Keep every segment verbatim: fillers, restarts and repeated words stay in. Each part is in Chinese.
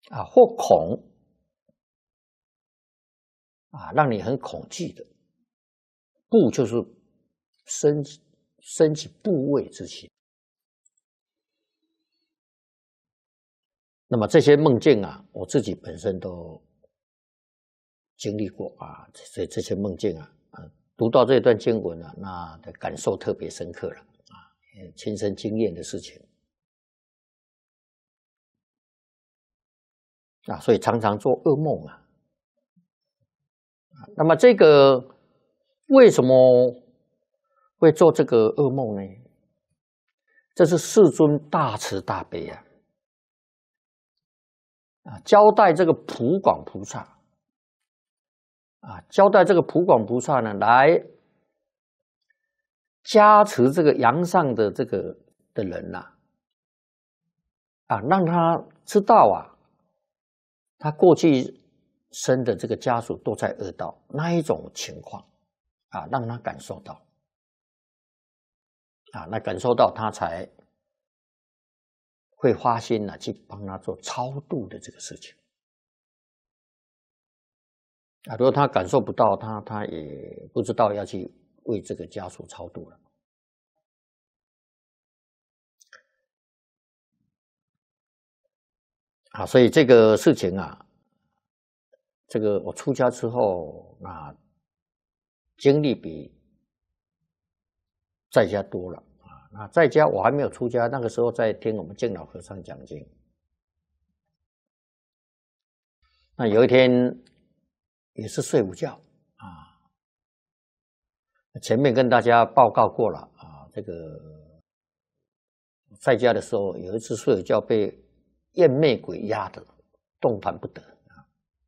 啊，或恐啊，让你很恐惧的。怖就是升升起怖畏之心。那么这些梦境啊，我自己本身都经历过啊，所以这些梦境啊，啊，读到这段经文啊，那的感受特别深刻了啊，亲身经验的事情啊，所以常常做噩梦啊。那么这个为什么会做这个噩梦呢？这是世尊大慈大悲啊，啊，交代这个普广菩萨啊，交代这个普广菩萨呢，来加持这个阳上的这个的人呐、啊，啊，让他知道啊，他过去生的这个家属都在恶道那一种情况啊，让他感受到啊，那感受到他才会发心呢，去帮他做超度的这个事情啊。如果他感受不到，他他也不知道要去为这个家属超度了啊。所以这个事情啊，这个我出家之后，那经历比在家多了啊。那在家我还没有出家，那个时候在听我们净老和尚讲经。那有一天也是睡午觉啊，前面跟大家报告过了啊，这个在家的时候有一次睡午觉被厌魅鬼压得动弹不得啊。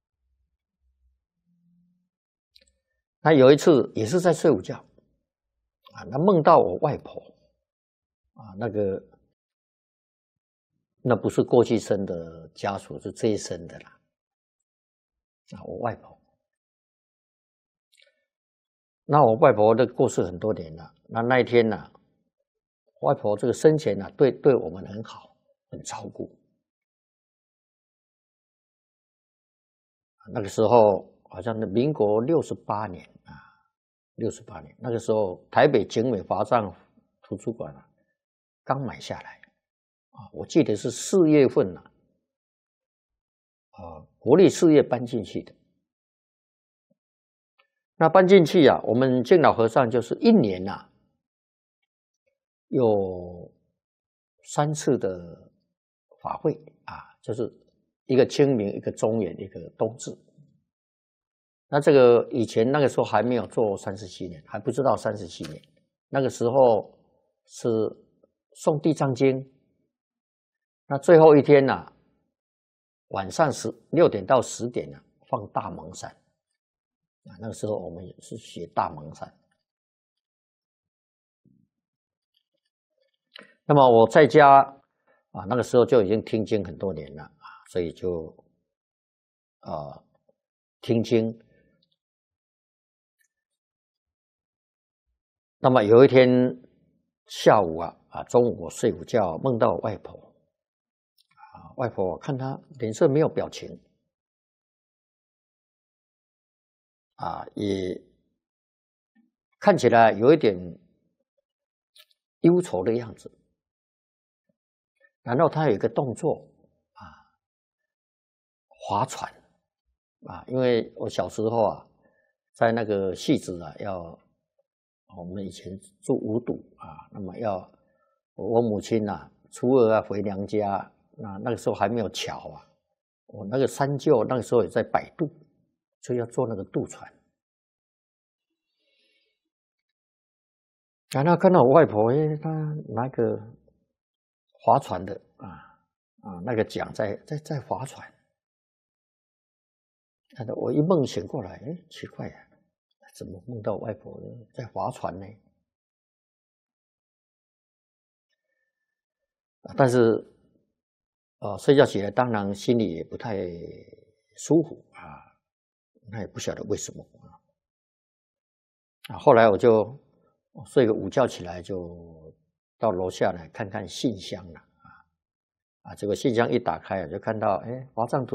那有一次也是在睡午觉啊，那梦到我外婆啊，那个那不是过去生的家属，是这一生的啦啊，我外婆。那我外婆的过世很多年了，那那一天呢、啊，外婆这个生前呢、啊，对对我们很好，很照顾。那个时候好像是民国六十八年啊，六十八年那个时候，台北景美华藏图书馆啊，刚买下来啊，我记得是四月份呐、啊，啊，国立事业搬进去的。那搬进去啊，我们净老和尚就是一年呐、啊，有三次的法会啊，就是一个清明，一个中元，一个冬至。那这个以前那个时候还没有做三十七年，还不知道三十七年。那个时候是诵地藏经，那最后一天呢、啊，晚上十六点到十点呢、啊，放大蒙山。啊，那个时候我们也是学大蒙山。那么我在家啊，那个时候就已经听经很多年了啊，所以就啊听经。那么有一天下午啊啊中午我睡午觉，梦到外婆啊，外婆我看她脸色没有表情啊，也看起来有一点忧愁的样子。然后她有一个动作啊，划船啊，因为我小时候啊，在那个戏子啊要。我们以前住五堵啊，那么要我母亲呐、啊，初二要回娘家，那那个时候还没有桥啊，我那个三舅那个时候也在摆渡，所以要坐那个渡船。然后看到我外婆，哎，她拿个划船的啊啊那个桨在在在划船，我一梦醒过来，哎，奇怪呀、啊。怎么梦到外婆在划船呢？但是，呃，睡觉起来当然心里也不太舒服啊，那也不晓得为什么啊。后来我就睡个午觉起来，就到楼下来看看信箱了啊啊！结果信箱一打开啊，就看到哎，华藏图